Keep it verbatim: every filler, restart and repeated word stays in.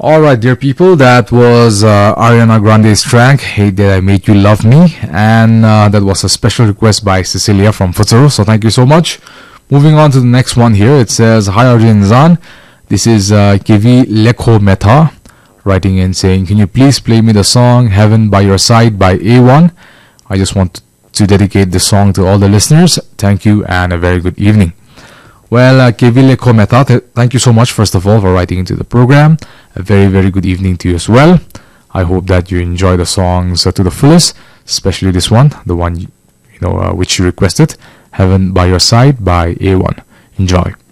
Alright, dear people, that was uh, Ariana Grande's track, Hey Did I Make You Love Me? And uh, that was a special request by Cecilia from Futsal, so thank you so much. Moving on to the next one here, it says, Hi Arjun Zan, this is uh, Kevi Lekho Meta, writing in saying, can you please play me the song Heaven by Your Side by A one? I just want to dedicate this song to all the listeners. Thank you and a very good evening. Well, uh, Kevi Lekho Meta, th- thank you so much, first of all, for writing into the program. A very, very good evening to you as well. I hope that you enjoy the songs uh, to the fullest, especially this one, the one you, you know uh, which you requested, Heaven by Your Side by A one. Enjoy.